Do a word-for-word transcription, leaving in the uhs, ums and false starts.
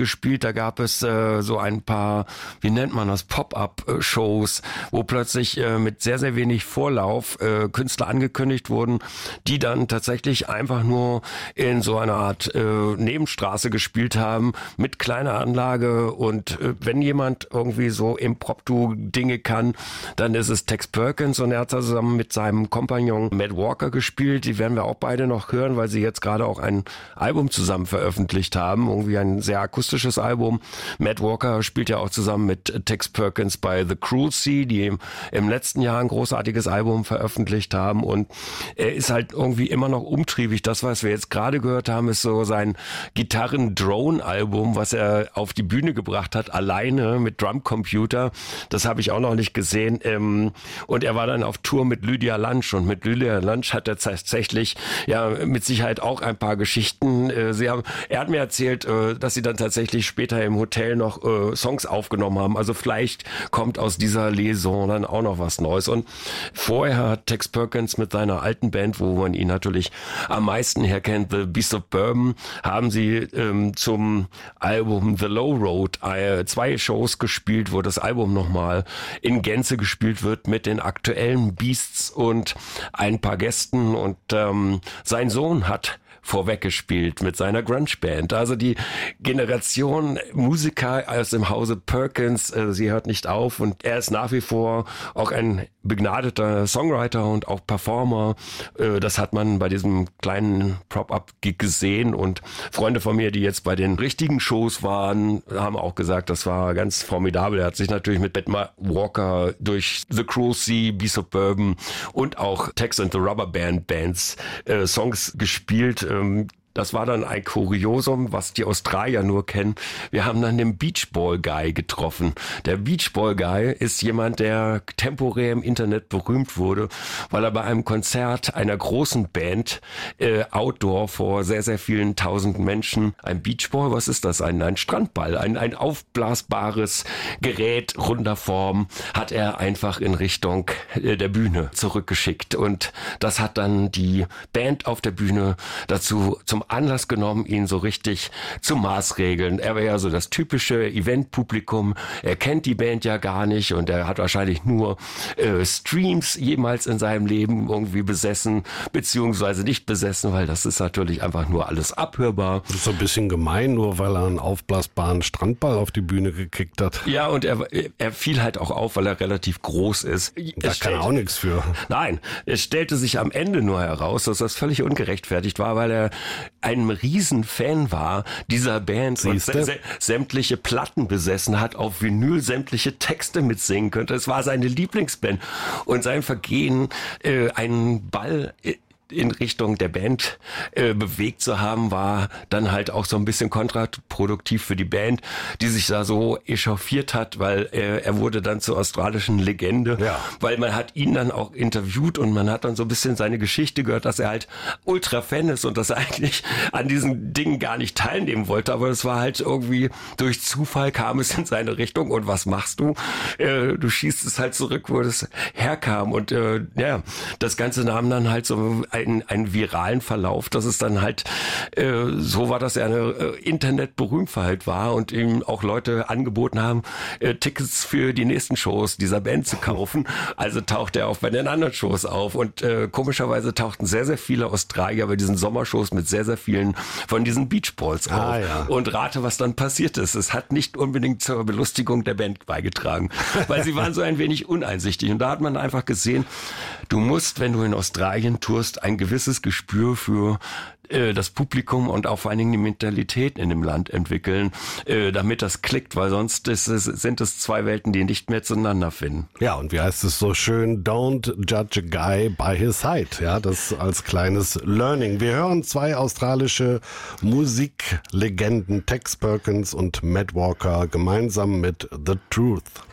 gespielt. Da gab es äh, so ein paar, wie nennt man das, Pop-up-Shows, wo plötzlich äh, mit sehr, sehr wenig Vorlauf äh, Künstler angekündigt wurden, die dann tatsächlich einfach nur in so einer Art äh, Nebenstraße gespielt haben, mit kleiner Anlage. Und äh, wenn jemand irgendwie so Impromptu-Dinge kann, dann ist es Tex Perkins, und er hat zusammen mit seinem Kompagnon Matt Walker gespielt. Die werden wir auch beide noch hören, weil sie jetzt gerade auch ein Album zusammen veröffentlicht haben. Irgendwie ein sehr akustisches Album. Matt Walker spielt ja auch zusammen mit Tex Perkins bei The Cruel Sea, die im, im letzten Jahr ein großartiges Album veröffentlicht haben. Und er ist halt irgendwie immer noch umtriebig. Das, was wir jetzt gerade gehört haben, ist so sein Gitarren-Drone-Album, was er auf die Bühne gebracht hat, alleine mit Drumcomputer. Das habe ich auch noch nicht gesehen. Und er war dann auf Tour mit Lydia Lunch. Und mit Lydia Lunch hat er tatsächlich ja mit Sicherheit auch ein paar Geschichten. Sie haben, er hat mir erzählt, dass sie dann tatsächlich später im Hotel noch Songs aufgenommen haben. Also vielleicht kommt aus dieser Liaison dann auch noch was Neues. Und vorher hat Tex Perkins mit seiner alten Band, wo man ihn natürlich am meisten herkennt, The Beast of Bourbon, haben sie ähm, zum Album The Low Road äh, zwei Shows gespielt, wo das Album nochmal in Gänze gespielt wird mit den aktuellen Beasts und ein paar Gästen. Und ähm, sein Sohn hat vorweggespielt mit seiner Grunge-Band. Also die Generation Musiker aus dem Hause Perkins, äh, sie hört nicht auf, und er ist nach wie vor auch ein begnadeter Songwriter und auch Performer. Äh, das hat man bei diesem kleinen Prop-Up-Gig gesehen, und Freunde von mir, die jetzt bei den richtigen Shows waren, haben auch gesagt, das war ganz formidabel. Er hat sich natürlich mit Matt Walker durch The Cruel Sea, Beast of Bourbon und auch Tex and the Rubber Band Bands äh, Songs gespielt. Das war dann ein Kuriosum, was die Australier nur kennen. Wir haben dann den Beach Ball Guy getroffen. Der Beach Ball Guy ist jemand, der temporär im Internet berühmt wurde, weil er bei einem Konzert einer großen Band äh, outdoor vor sehr, sehr vielen tausend Menschen, ein Beachball, was ist das? Ein, ein Strandball, ein, ein aufblasbares Gerät runder Form, hat er einfach in Richtung äh, der Bühne zurückgeschickt. Und das hat dann die Band auf der Bühne dazu zum Anlass genommen, ihn so richtig zu maßregeln. Er wäre ja so das typische Eventpublikum. Er kennt die Band ja gar nicht, und er hat wahrscheinlich nur äh, Streams jemals in seinem Leben irgendwie besessen, beziehungsweise nicht besessen, weil das ist natürlich einfach nur alles abhörbar. Das ist so ein bisschen gemein, nur weil er einen aufblasbaren Strandball auf die Bühne gekickt hat. Ja, und er, er fiel halt auch auf, weil er relativ groß ist. Da es kann er auch nichts für. Nein, es stellte sich am Ende nur heraus, dass das völlig ungerechtfertigt war, weil er ein Riesenfan war dieser Band und sä- sämtliche Platten besessen hat, auf Vinyl sämtliche Texte mitsingen könnte. Es war seine Lieblingsband, und sein Vergehen, äh, einen Ball in Richtung der Band äh, bewegt zu haben, war dann halt auch so ein bisschen kontraproduktiv für die Band, die sich da so echauffiert hat, weil äh, er wurde dann zur australischen Legende, ja. Weil man hat ihn dann auch interviewt, und man hat dann so ein bisschen seine Geschichte gehört, dass er halt ultra Fan ist und dass er eigentlich an diesen Dingen gar nicht teilnehmen wollte, aber es war halt irgendwie durch Zufall kam es in seine Richtung, und was machst du? Äh, du schießt es halt zurück, wo es herkam, und äh, ja, das Ganze nahm dann halt so ein einen, einen viralen Verlauf, dass es dann halt äh, so war, dass er eine äh, Internetberühmtheit war und ihm auch Leute angeboten haben, äh, Tickets für die nächsten Shows dieser Band zu kaufen. Also tauchte er auch bei den anderen Shows auf, und äh, komischerweise tauchten sehr, sehr viele Australier bei diesen Sommershows mit sehr, sehr vielen von diesen Beachballs auf. Ah, ja. Und rate, was dann passiert ist. Es hat nicht unbedingt zur Belustigung der Band beigetragen, weil sie waren so ein wenig uneinsichtig. Und da hat man einfach gesehen, du musst, wenn du in Australien tourst, ein gewisses Gespür für äh, das Publikum und auch vor allen Dingen die Mentalität in dem Land entwickeln, äh, damit das klickt, weil sonst ist es, sind es zwei Welten, die nicht mehr zueinander finden. Ja, und wie heißt es so schön, don't judge a guy by his height, ja, das als kleines Learning. Wir hören zwei australische Musiklegenden, Tex Perkins und Matt Walker, gemeinsam mit The Truth.